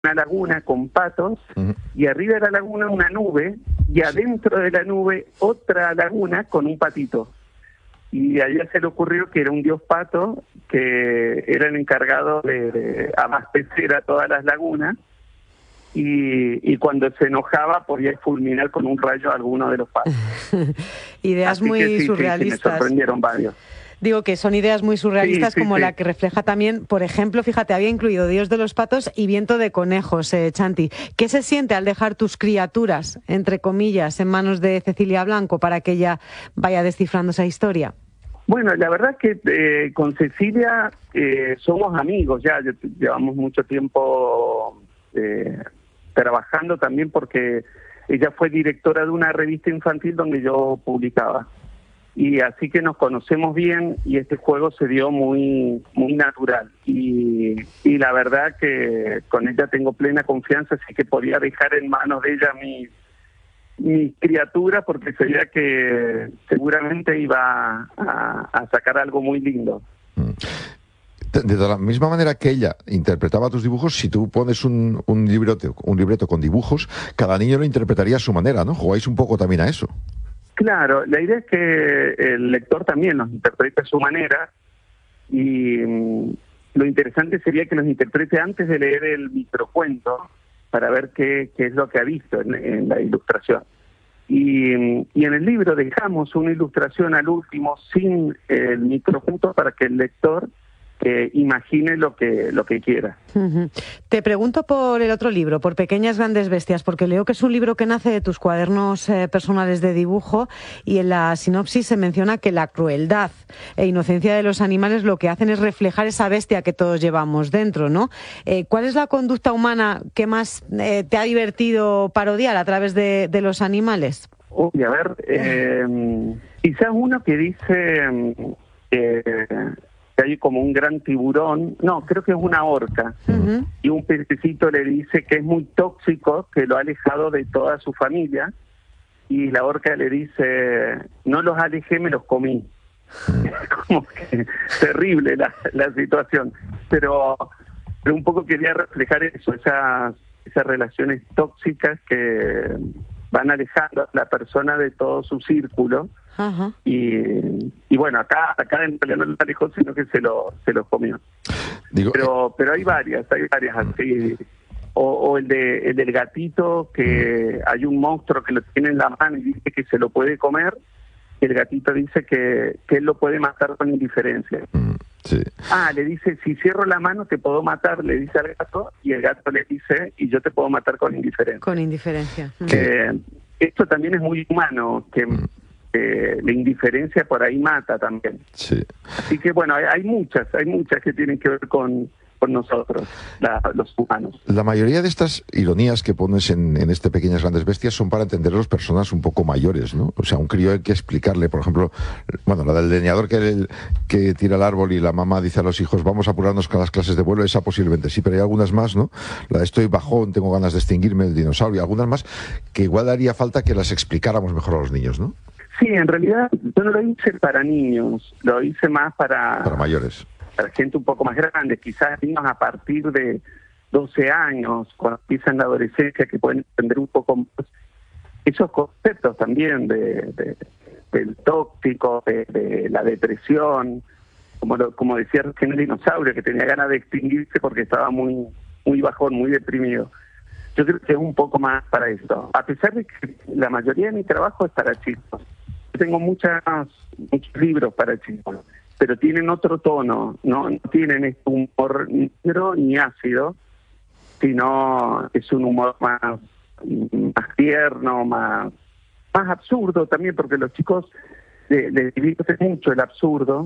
una laguna con patos, y arriba de la laguna una nube, y adentro de la nube otra laguna con un patito. Y a ella se le ocurrió que era un dios pato, que era el encargado de abastecer a todas las lagunas, y cuando se enojaba podía fulminar con un rayo a alguno de los patos. Ideas Así muy que sí, surrealistas. Sí, me sorprendieron varios. Digo que son ideas muy surrealistas, como la que refleja también, por ejemplo, fíjate, había incluido Dios de los patos y Viento de conejos, Chanti. ¿Qué se siente al dejar tus criaturas, entre comillas, en manos de Cecilia Blanco para que ella vaya descifrando esa historia? Bueno, la verdad es que con Cecilia somos amigos ya, llevamos mucho tiempo trabajando también, porque ella fue directora de una revista infantil donde yo publicaba. Y así que nos conocemos bien, y este juego se dio muy natural. Y la verdad que con ella tengo plena confianza, así que podía dejar en manos de ella mis criaturas, porque sabía que seguramente iba a sacar algo muy lindo. De la misma manera que ella interpretaba tus dibujos, si tú pones un libreto con dibujos, cada niño lo interpretaría a su manera, ¿no? Jugáis un poco también a eso. Claro, la idea es que el lector también los interprete a su manera, y lo interesante sería que los interprete antes de leer el microcuento, para ver qué es lo que ha visto en la ilustración. Y en el libro dejamos una ilustración al último sin el microcuento para que el lector imagine lo que quiera. Te pregunto por el otro libro, por Pequeñas Grandes Bestias, porque leo que es un libro que nace de tus cuadernos personales de dibujo, y en la sinopsis se menciona que la crueldad e inocencia de los animales lo que hacen es reflejar esa bestia que todos llevamos dentro, ¿no? ¿Cuál es la conducta humana que más te ha divertido parodiar a través de los animales? Uy, a ver, quizás uno que dice que hay como un gran tiburón, no, creo que es una orca, y un pececito le dice que es muy tóxico, que lo ha alejado de toda su familia, y la orca le dice, no los alejé, me los comí. Es como que terrible la situación, pero un poco quería reflejar eso, esas relaciones tóxicas que van alejando a la persona de todo su círculo. Ajá. Y bueno, acá en realidad no lo alejó, sino que se lo comió. Pero hay varias así. O el del gatito, que hay un monstruo que lo tiene en la mano y dice que se lo puede comer, y el gatito dice que él lo puede matar con indiferencia. Sí. Le dice, si cierro la mano te puedo matar, le dice al gato, y el gato le dice, y yo te puedo matar con indiferencia. Con indiferencia. Esto también es muy humano, que la indiferencia por ahí mata también. Sí. Así que bueno, hay muchas que tienen que ver con nosotros, los humanos. La mayoría de estas ironías que pones en este Pequeñas Grandes Bestias son para entender a las personas un poco mayores, ¿no? O sea, un crío hay que explicarle, por ejemplo, bueno, la del leñador que tira el árbol y la mamá dice a los hijos, vamos a apurarnos con las clases de vuelo, esa posiblemente sí, pero hay algunas más, ¿no? La de estoy bajón, tengo ganas de extinguirme, el dinosaurio, algunas más que igual haría falta que las explicáramos mejor a los niños, ¿no? Sí, en realidad yo no lo hice para niños, lo hice más para mayores. Para gente un poco más grande, quizás niños a partir de 12 años, cuando empiezan la adolescencia, que pueden entender un poco más esos conceptos también del tóxico, de la depresión, como decía recién el dinosaurio, que tenía ganas de extinguirse porque estaba muy bajón, muy deprimido. Yo creo que es un poco más para eso, a pesar de que la mayoría de mi trabajo es para chicos. Yo tengo muchos libros para chicos, pero tienen otro tono, no tienen este humor negro ni ácido, sino es un humor más tierno, más absurdo también, porque los chicos les divierte mucho el absurdo,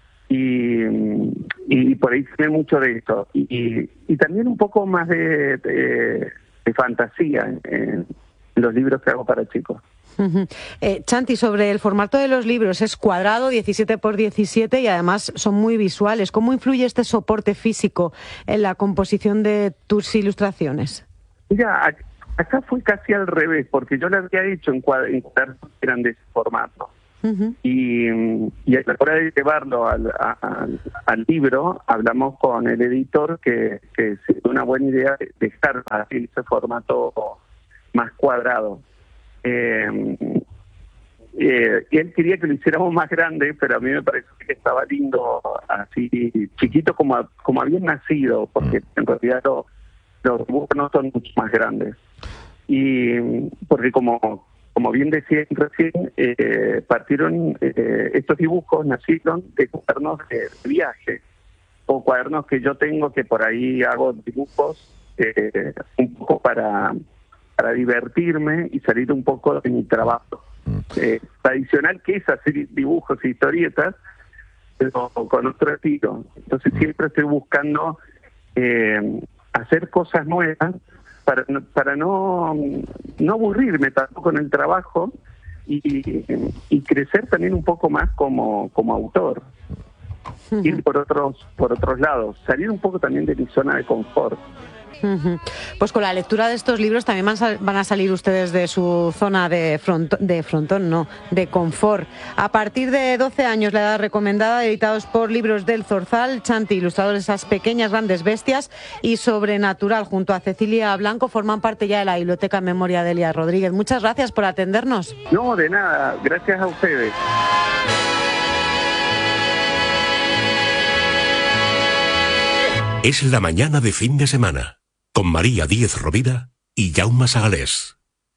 y por ahí se ve mucho de esto, y también un poco más de fantasía en los libros que hago para chicos. Chanti, sobre el formato de los libros, es cuadrado, 17 por 17, y además son muy visuales. ¿Cómo influye este soporte físico en la composición de tus ilustraciones? Mira, acá fue casi al revés, porque yo lo había hecho en cuadernos que eran de ese formato. Y a la hora de llevarlo al libro, hablamos con el editor que sería una buena idea dejar así ese formato más cuadrado. Y él quería que lo hiciéramos más grande, pero a mí me pareció que estaba lindo así chiquito como habían nacido, porque en realidad los dibujos no son mucho más grandes. Y porque como bien decía recién, partieron estos dibujos, nacieron de cuadernos de viaje, o cuadernos que yo tengo, que por ahí hago dibujos un poco para divertirme y salir un poco de mi trabajo tradicional, que es hacer dibujos e historietas, pero con otro estilo. Entonces siempre estoy buscando hacer cosas nuevas para no aburrirme tampoco en el trabajo y crecer también un poco más como autor. Ir por otros lados, salir un poco también de mi zona de confort. Pues con la lectura de estos libros también van a salir ustedes de su zona de confort. A partir de 12 años, la edad recomendada, editados por Libros del Zorzal, Chanti, ilustrador de Esas pequeñas grandes bestias, y Sobrenatural, junto a Cecilia Blanco, forman parte ya de la Biblioteca en Memoria de Elia Rodríguez. Muchas gracias por atendernos. No, de nada, gracias a ustedes. Es la mañana de fin de semana, con María Díez Rovira y Jaume Sagalés.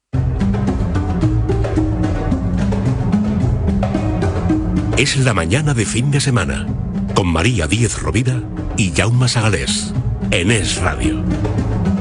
Es la mañana de fin de semana, con María Díez Rovira y Jaume Sagalés, en Es Radio.